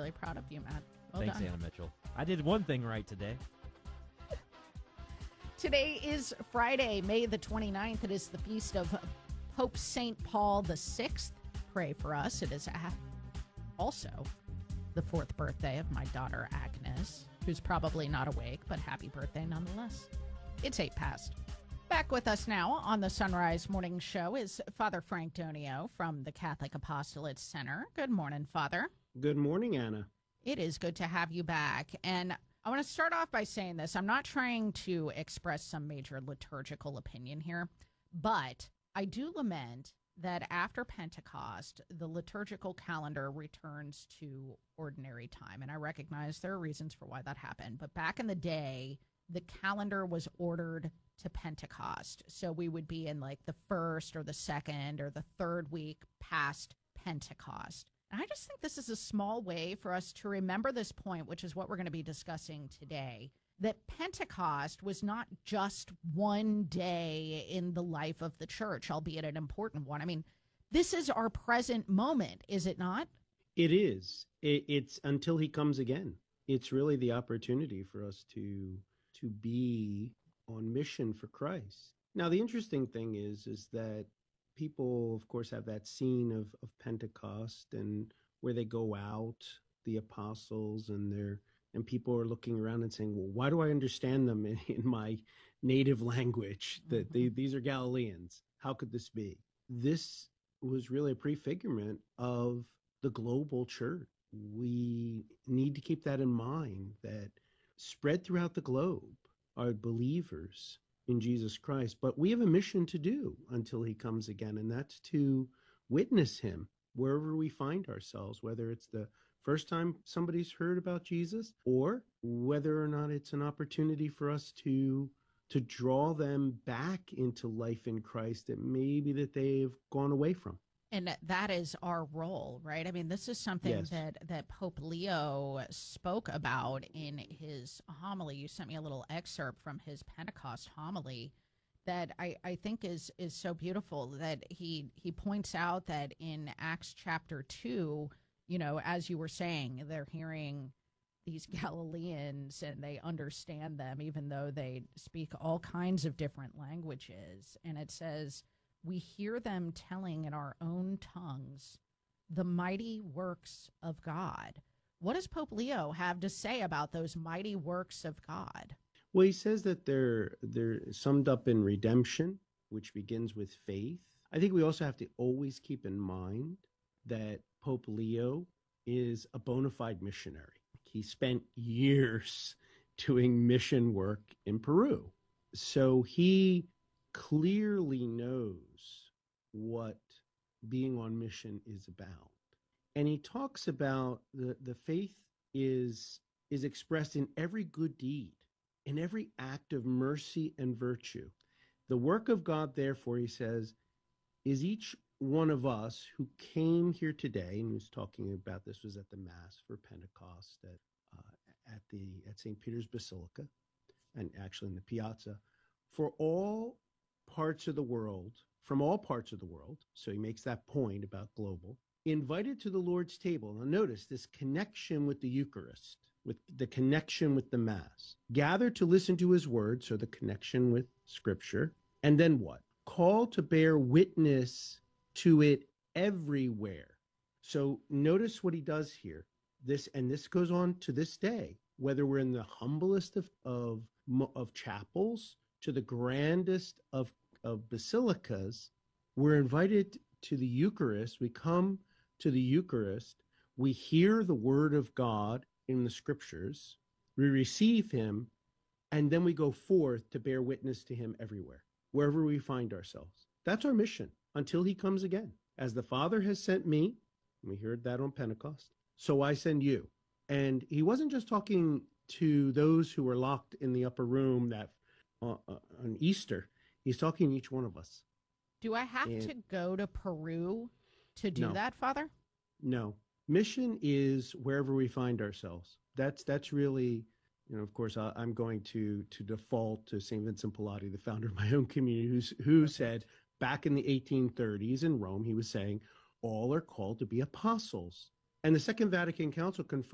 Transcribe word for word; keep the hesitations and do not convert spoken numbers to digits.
really proud of you, Matt. Well Thanks, done. Anna Mitchell. I did one thing right today. Today is Friday, May the twenty-ninth. It is the feast of Pope Saint Paul the Sixth. Pray for us. It is also the fourth birthday of my daughter, Agnes, who's probably not awake, but happy birthday nonetheless. It's eight past. Back with us now on the Sunrise Morning Show is Father Frank Donio from the Catholic Apostolate Center. Good morning, Father. Good morning, Anna. It is good to have you back. And I want to start off by saying this. I'm not trying to express some major liturgical opinion here, but I do lament that after Pentecost, the liturgical calendar returns to ordinary time. And I recognize there are reasons for why that happened. But back in the day, the calendar was ordered to Pentecost. So we would be in like the first or the second or the third week past Pentecost. And I just think this is a small way for us to remember this point, which is what we're going to be discussing today, that Pentecost was not just one day in the life of the church, albeit an important one. I mean, this is our present moment, is it not? It is. It, it's until he comes again. It's really the opportunity for us to to be on mission for Christ. Now, the interesting thing is, is that people, of course, have that scene of, of Pentecost and where they go out, the apostles, and they're and people are looking around and saying, well, why do I understand them in, in my native language? That they, these are Galileans. How could this be? This was really a prefigurement of the global church. We need to keep that in mind, that spread throughout the globe are believers in Jesus Christ, but we have a mission to do until he comes again, and that's to witness him wherever we find ourselves, whether it's the first time somebody's heard about Jesus or whether or not it's an opportunity for us to to draw them back into life in Christ that maybe that they've gone away from. And that is our role, right? I mean, this is something Yes. that, that Pope Leo spoke about in his homily. You sent me a little excerpt from his Pentecost homily that I, I think is is so beautiful, that he he points out that in Acts chapter two, you know, as you were saying, they're hearing these Galileans and they understand them, even though they speak all kinds of different languages. And it says, we hear them telling in our own tongues the mighty works of God. What does Pope Leo have to say about those mighty works of God? Well, he says that they're they're summed up in redemption, which begins with faith. I think we also have to always keep in mind that Pope Leo is a bona fide missionary. He spent years doing mission work in Peru. So he clearly knows what being on mission is about. And he talks about the, the faith is, is expressed in every good deed, in every act of mercy and virtue. The work of God, therefore, he says, is each one of us who came here today, and he was talking about this was at the Mass for Pentecost at uh, at the at Saint Peter's Basilica, and actually in the Piazza, for all parts of the world, from all parts of the world. So he makes that point about global, invited to the Lord's table. Now notice this connection with the Eucharist, with the connection with the Mass, gathered to listen to his word, so the connection with Scripture, and then what? Called to bear witness to it everywhere. So notice what he does here. This and this goes on to this day, whether we're in the humblest of of, of chapels to the grandest of, of basilicas, we're invited to the Eucharist. We come to the Eucharist. We hear the word of God in the Scriptures. We receive him, and then we go forth to bear witness to him everywhere, wherever we find ourselves. That's our mission until he comes again. As the Father has sent me, we heard that on Pentecost, so I send you. And he wasn't just talking to those who were locked in the upper room that uh, uh, on Easter. He's talking to each one of us. Do I have And- to go to Peru to do No. that, Father? No. Mission is wherever we find ourselves. That's that's really, you know, of course, I, I'm going to to default to Saint Vincent Pallotti, the founder of my own community, who's, who said back in the eighteen thirties in Rome, he was saying, all are called to be apostles. And the Second Vatican Council confirmed